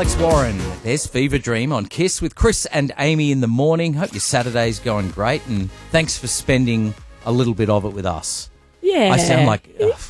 Alex Warren. There's Fever Dream on KISS with Chris and Amy in the morning. Hope your Saturday's going great, and thanks for spending a little bit of it with us. Yeah. I sound like...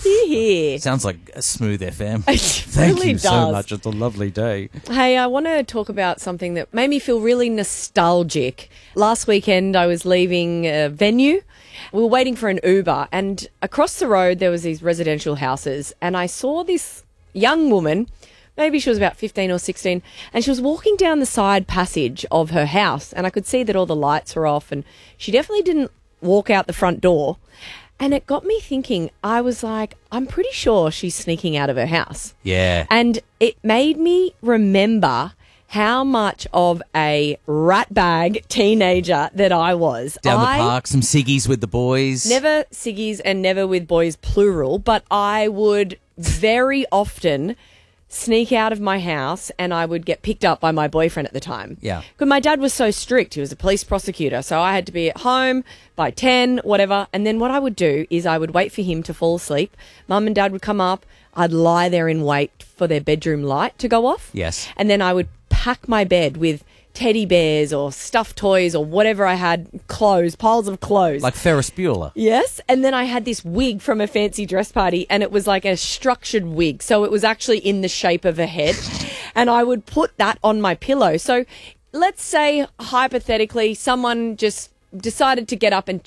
Sounds like a smooth FM. It Thank really you does. so much. It's a lovely day. Hey, I want to talk about something that made me feel really nostalgic. Last weekend, I was leaving a venue. We were waiting for an Uber, and across the road, there was these residential houses, and I saw this young woman. Maybe she was about 15 or 16, and she was walking down the side passage of her house, and I could see that all the lights were off, and she definitely didn't walk out the front door. And it got me thinking, I was like, I'm pretty sure she's sneaking out of her house. Yeah. And it made me remember how much of a ratbag teenager that I was. Down the park, some ciggies with the boys. Never ciggies and never with boys, plural, but I would very often sneak out of my house and I would get picked up by my boyfriend at the time. Yeah. Because my dad was so strict. He was a police prosecutor. So I had to be at home by 10, whatever. And then what I would do is I would wait for him to fall asleep. Mum and dad would come up. I'd lie there in wait for their bedroom light to go off. Yes. And then I would pack my bed with teddy bears or stuffed toys or whatever I had, clothes, piles of clothes. Like Ferris Bueller. Yes, and then I had this wig from a fancy dress party, and it was like a structured wig, so it was actually in the shape of a head, and I would put that on my pillow. So let's say, hypothetically, someone just decided to get up and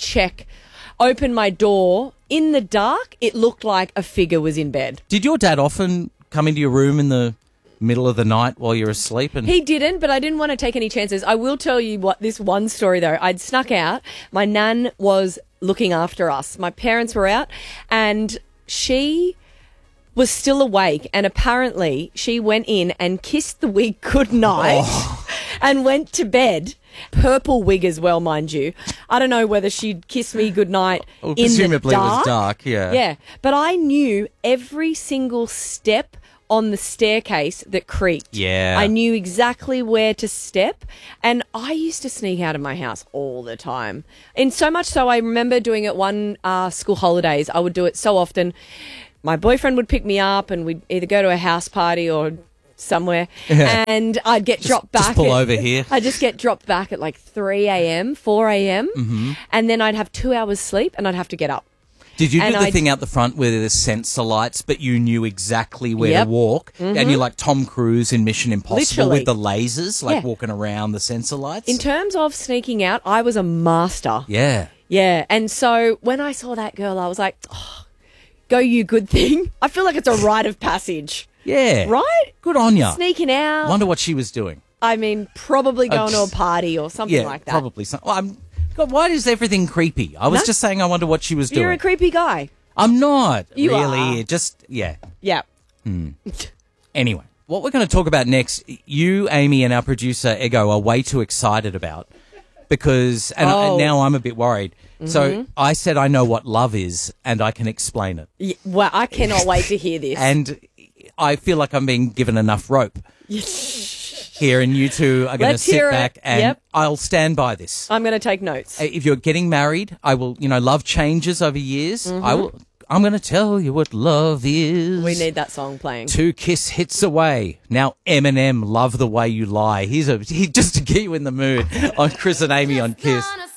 open my door. In the dark, it looked like a figure was in bed. Did your dad often come into your room in the middle of the night while you're asleep? And He didn't, but I didn't want to take any chances. I will tell you this one story, though. I'd snuck out. My nan was looking after us. My parents were out, and she was still awake, and apparently she went in and kissed the wig goodnight and went to bed. Purple wig as well, mind you. I don't know whether she'd kiss me goodnight in the dark. Presumably it was dark, yeah. Yeah, but I knew every single step on the staircase that creaked. Yeah. I knew exactly where to step, and I used to sneak out of my house all the time. And so much so I remember doing it one school holidays. I would do it so often. My boyfriend would pick me up and we'd either go to a house party or somewhere, and I'd get dropped back. Just pull over here. I'd just get dropped back at like 3 a.m., 4 a.m., and then I'd have 2 hours sleep and I'd have to get up. Did you do the thing out the front where there's sensor lights, but you knew exactly where to walk? And you're like Tom Cruise in Mission Impossible with the lasers, walking around the sensor lights? In terms of sneaking out, I was a master. Yeah. Yeah. And so when I saw that girl, I was like, go you good thing. I feel like it's a rite of passage. Yeah. Right? Good on ya. Sneaking out. Wonder what she was doing. I mean, probably going to a party or something like that. Probably. God, why is everything creepy? I was just saying I wonder what she was doing. You're a creepy guy. I'm not. You really. are. Just, yeah. Yeah. Anyway, what we're going to talk about next, you, Amy, and our producer, Ego, are way too excited about because, and now I'm a bit worried. So I said I know what love is and I can explain it. Yeah, well, I cannot wait to hear this. And I feel like I'm being given enough rope here, and you two are going to sit back and I'll stand by this. I'm going to take notes. If you're getting married, I will, love changes over years. I'm going to tell you what love is. We need that song playing. 2 kiss hits away. Now Eminem, Love the Way You Lie. He's just to get you in the mood on Chris and Amy on KISS.